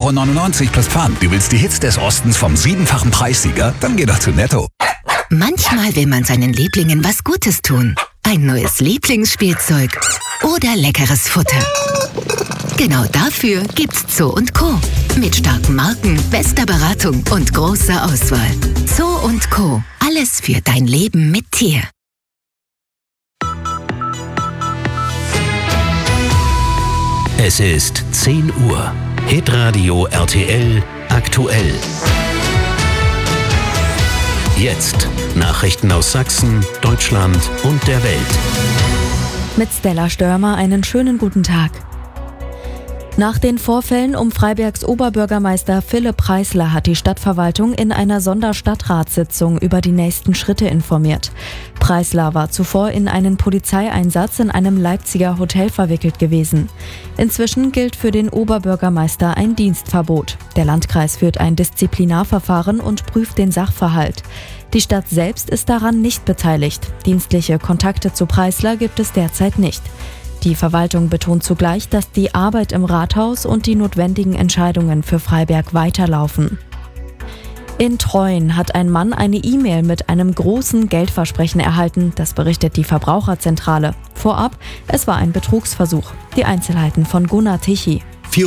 9,99 € plus Pfand. Du willst die Hits des Ostens vom 7-fachen Preissieger? Dann geh doch zu Netto. Manchmal will man seinen Lieblingen was Gutes tun. Ein neues Lieblingsspielzeug oder leckeres Futter. Genau dafür gibt's Zoo & Co. Mit starken Marken, bester Beratung und großer Auswahl. Zoo & Co. Alles für dein Leben mit Tier. Es ist 10 Uhr. Hitradio RTL aktuell. Jetzt Nachrichten aus Sachsen, Deutschland und der Welt. Mit Stella Störmer einen schönen guten Tag. Nach den Vorfällen um Freibergs Oberbürgermeister Philipp Preisler hat die Stadtverwaltung in einer Sonderstadtratssitzung über die nächsten Schritte informiert. Preisler war zuvor in einen Polizeieinsatz in einem Leipziger Hotel verwickelt gewesen. Inzwischen gilt für den Oberbürgermeister ein Dienstverbot. Der Landkreis führt ein Disziplinarverfahren und prüft den Sachverhalt. Die Stadt selbst ist daran nicht beteiligt. Dienstliche Kontakte zu Preisler gibt es derzeit nicht. Die Verwaltung betont zugleich, dass die Arbeit im Rathaus und die notwendigen Entscheidungen für Freiberg weiterlaufen. In Treuen hat ein Mann eine E-Mail mit einem großen Geldversprechen erhalten, das berichtet die Verbraucherzentrale. Vorab, es war ein Betrugsversuch. Die Einzelheiten von Gunnar Tichy.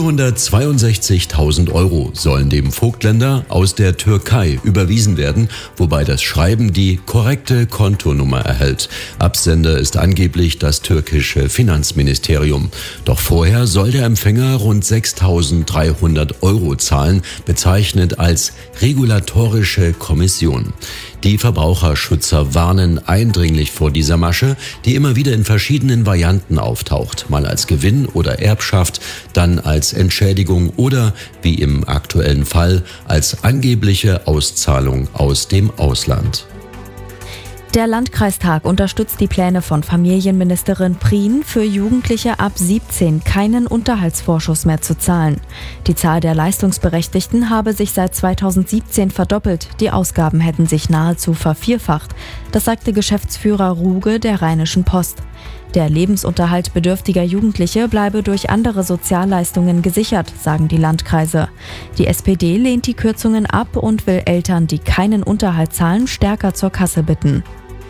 462.000 € sollen dem Vogtländer aus der Türkei überwiesen werden, wobei das Schreiben die korrekte Kontonummer erhält. Absender ist angeblich das türkische Finanzministerium. Doch vorher soll der Empfänger rund 6.300 € zahlen, bezeichnet als regulatorische Kommission. Die Verbraucherschützer warnen eindringlich vor dieser Masche, die immer wieder in verschiedenen Varianten auftaucht, mal als Gewinn oder Erbschaft, dann als Entschädigung oder, wie im aktuellen Fall, als angebliche Auszahlung aus dem Ausland. Der Landkreistag unterstützt die Pläne von Familienministerin Prien, für Jugendliche ab 17 keinen Unterhaltsvorschuss mehr zu zahlen. Die Zahl der Leistungsberechtigten habe sich seit 2017 verdoppelt. Die Ausgaben hätten sich nahezu vervierfacht. Das sagte Geschäftsführer Ruge der Rheinischen Post. Der Lebensunterhalt bedürftiger Jugendliche bleibe durch andere Sozialleistungen gesichert, sagen die Landkreise. Die SPD lehnt die Kürzungen ab und will Eltern, die keinen Unterhalt zahlen, stärker zur Kasse bitten.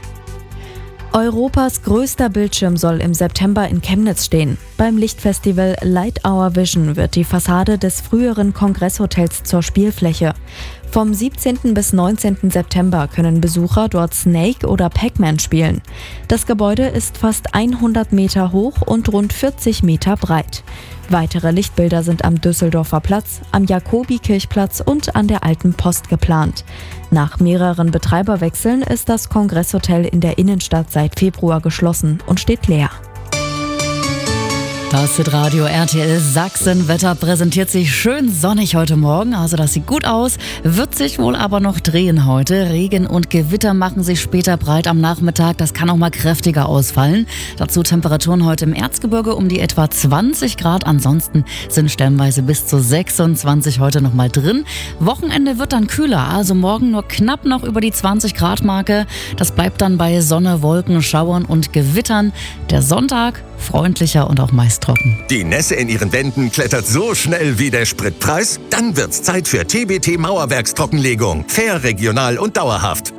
Europas größter Bildschirm soll im September in Chemnitz stehen. Beim Lichtfestival Light Our Vision wird die Fassade des früheren Kongresshotels zur Spielfläche. Vom 17. bis 19. September können Besucher dort Snake oder Pac-Man spielen. Das Gebäude ist fast 100 Meter hoch und rund 40 Meter breit. Weitere Lichtbilder sind am Düsseldorfer Platz, am Jakobikirchplatz und an der Alten Post geplant. Nach mehreren Betreiberwechseln ist das Kongresshotel in der Innenstadt seit Februar geschlossen und steht leer. Das Hitradio RTL Sachsen-Wetter präsentiert sich schön sonnig heute Morgen, also das sieht gut aus, wird sich wohl aber noch drehen heute. Regen und Gewitter machen sich später breit am Nachmittag, das kann auch mal kräftiger ausfallen. Dazu Temperaturen heute im Erzgebirge um die etwa 20 Grad, ansonsten sind stellenweise bis zu 26 heute noch mal drin. Wochenende wird dann kühler, also morgen nur knapp noch über die 20 Grad Marke. Das bleibt dann bei Sonne, Wolken, Schauern und Gewittern. Der Sonntag freundlicher und auch meist trocken. Die Nässe in Ihren Wänden klettert so schnell wie der Spritpreis? Dann wird's Zeit für TBT Mauerwerkstrockenlegung. Fair, regional und dauerhaft.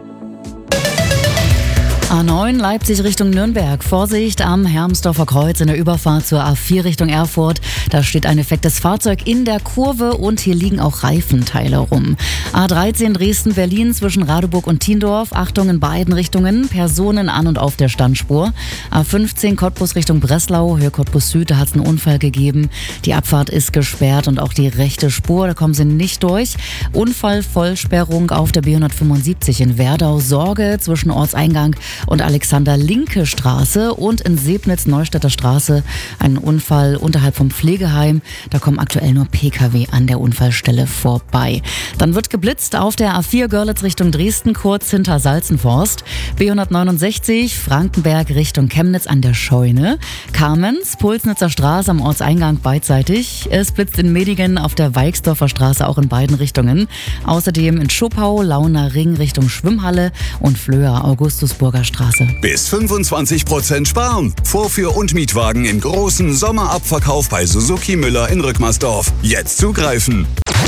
A9 Leipzig Richtung Nürnberg. Vorsicht am Hermsdorfer Kreuz in der Überfahrt zur A4 Richtung Erfurt. Da steht ein defektes Fahrzeug in der Kurve und hier liegen auch Reifenteile rum. A13 Dresden-Berlin zwischen Radeburg und Tiendorf. Achtung in beiden Richtungen. Personen an und auf der Standspur. A15 Cottbus Richtung Breslau. Höhe Cottbus Süd, da hat es einen Unfall gegeben. Die Abfahrt ist gesperrt und auch die rechte Spur, da kommen sie nicht durch. Unfallvollsperrung auf der B175 in Werdau. Sorge zwischen Ortseingang und Alexander-Linke-Straße und in Sebnitz-Neustädter Straße ein Unfall unterhalb vom Pflegeheim. Da kommen aktuell nur Pkw an der Unfallstelle vorbei. Dann wird geblitzt auf der A4 Görlitz Richtung Dresden, kurz hinter Salzenforst. B169 Frankenberg Richtung Chemnitz an der Scheune. Kamenz, Pulsnitzer Straße am Ortseingang beidseitig. Es blitzt in Medigen auf der Weixdorfer Straße auch in beiden Richtungen. Außerdem in Schuppau, Launer Ring Richtung Schwimmhalle und Flöa Augustusburger Straße Straße. Bis 25% sparen. Vorführ- und Mietwagen im großen Sommerabverkauf bei Suzuki Müller in Rückmersdorf. Jetzt zugreifen.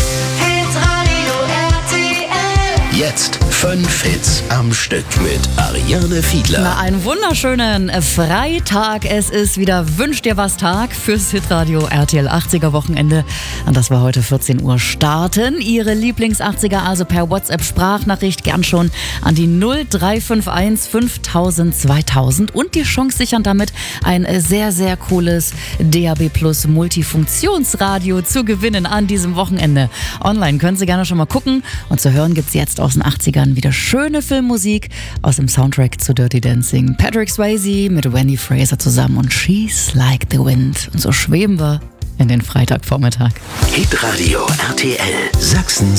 Jetzt 5 Hits am Stück mit Ariane Fiedler. Na, einen wunderschönen Freitag. Es ist wieder Wünsch dir was Tag fürs Hitradio RTL 80er Wochenende. Und das war heute 14 Uhr starten. Ihre Lieblings-80er also per WhatsApp-Sprachnachricht gern schon an die 0351 5000 2000 und die Chance sichern damit ein sehr, sehr cooles DAB Plus Multifunktionsradio zu gewinnen an diesem Wochenende. Online können Sie gerne schon mal gucken und zu hören gibt's jetzt aus den 80ern wieder schöne Filmmusik aus dem Soundtrack zu Dirty Dancing. Patrick Swayze mit Wendy Fraser zusammen und She's Like the Wind. Und so schweben wir in den Freitagvormittag. Hitradio RTL Sachsen.